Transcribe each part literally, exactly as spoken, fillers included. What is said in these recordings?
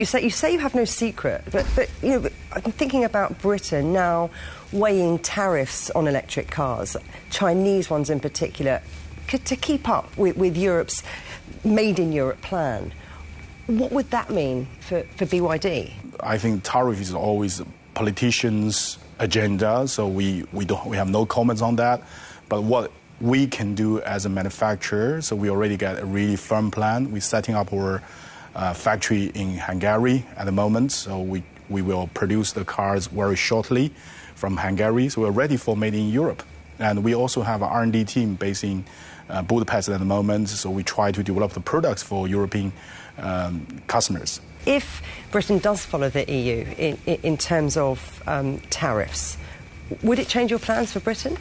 You say, you say you have no secret, but, but you know, I'm thinking about Britain now weighing tariffs on electric cars, Chinese ones in particular, to keep up with, with Europe's Made in Europe plan. What would that mean for, for B Y D? I think tariff is always politicians' agenda, so we, we, don't, we have no comments on that. But what we can do as a manufacturer, so we already got a really firm plan. We're setting up our uh, factory in Hungary at the moment, so we, we will produce the cars very shortly from Hungary, so we're ready for Made in Europe. And we also have an R and D team based in uh, Budapest at the moment, so we try to develop the products for European um, customers. If Britain does follow the E U in, in terms of um, tariffs, would it change your plans for Britain?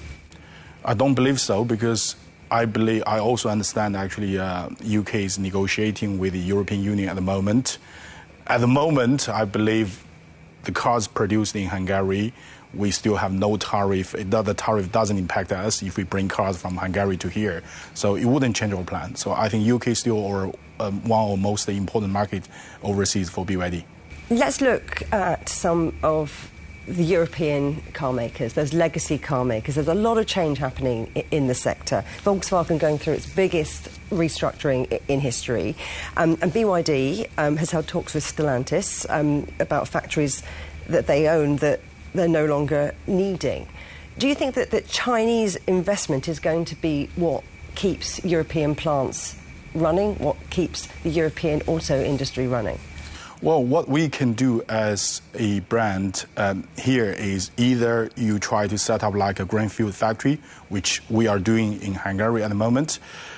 I don't believe so, because I believe I also understand actually uh, U K is negotiating with the European Union at the moment. At the moment, I believe the cars produced in Hungary, we still have no tariff. It, the tariff doesn't impact us if we bring cars from Hungary to here. So it wouldn't change our plan. So I think U K is still our, um, one of the most important markets overseas for B Y D. Let's look at some of the European car makers. There's legacy car makers. There's a lot of change happening in the sector. Volkswagen going through its biggest restructuring in history. Um, and B Y D um, has held talks with Stellantis um, about factories that they own that they're no longer needing. Do you think that, that Chinese investment is going to be what keeps European plants running, what keeps the European auto industry running? Well, what we can do as a brand um, here is either you try to set up like a greenfield factory, which we are doing in Hungary at the moment,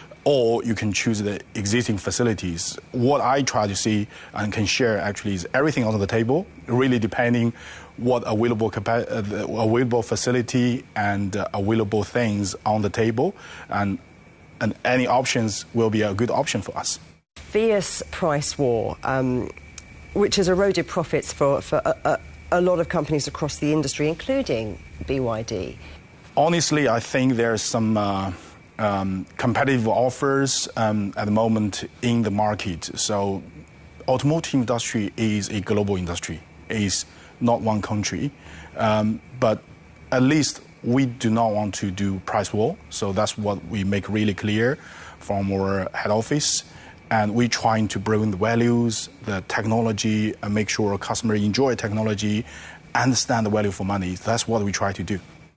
or you can choose the existing facilities. What I try to see and can share actually is everything on the table, really depending what available capa- uh, the available facility and uh, available things on the table, and and any options will be a good option for us. Fierce price war, um, which has eroded profits for, for a, a, a lot of companies across the industry, including B Y D. Honestly, I think there's some uh, um, competitive offers um, at the moment in the market. So automotive industry is a global industry. It is not one country. Um, but at least we do not want to do price war. So that's what we make really clear from our head office. And we're trying to bring the values, the technology, and make sure our customers enjoy technology, understand the value for money. That's what we try to do.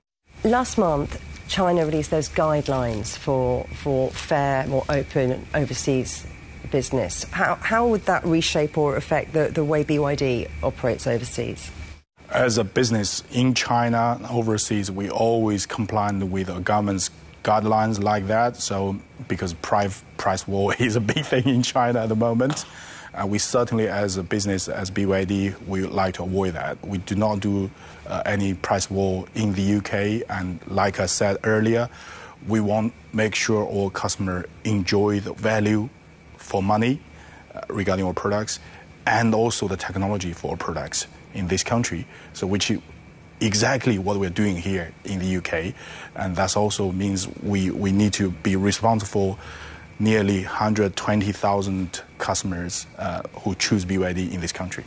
Last month, China released those guidelines for, for fair, more open overseas business. How, how would that reshape or affect the, the way B Y D operates overseas? As a business in China, overseas, we always comply with the government's guidelines like that. So because price, price war is a big thing in China at the moment, uh, we certainly as a business, as B Y D, we would like to avoid that. We do not do uh, any price war in the U K. And like I said earlier, we want to make sure all customers enjoy the value for money uh, regarding our products, and also the technology for our products in this country. So which is exactly what we're doing here in the U K. And that also means we, we need to be responsible for nearly one hundred twenty thousand customers uh, who choose B Y D in this country.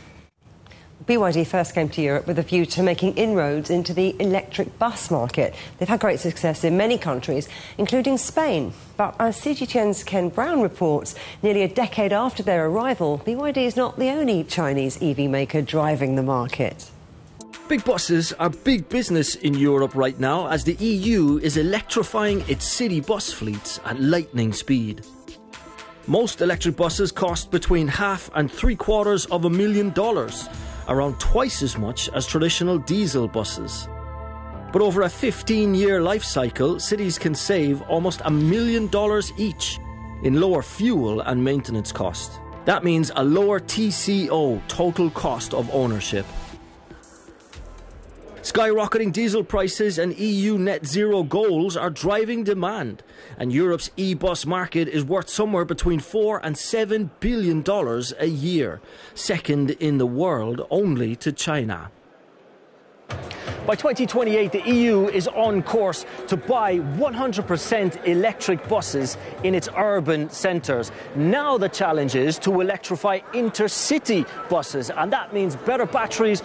B Y D first came to Europe with a view to making inroads into the electric bus market. They've had great success in many countries, including Spain. But as C G T N's Ken Brown reports, nearly a decade after their arrival, B Y D is not the only Chinese E V maker driving the market. Big buses are big business in Europe right now as the E U is electrifying its city bus fleets at lightning speed. Most electric buses cost between half and three quarters of a million dollars, around twice as much as traditional diesel buses. But over a fifteen-year life cycle, cities can save almost a million dollars each in lower fuel and maintenance cost. That means a lower T C O, total cost of ownership. Skyrocketing diesel prices and E U net zero goals are driving demand, and Europe's e-bus market is worth somewhere between four and seven billion dollars a year, second in the world only to China. By twenty twenty-eight, the E U is on course to buy one hundred percent electric buses in its urban centres. Now the challenge is to electrify intercity buses, and that means better batteries,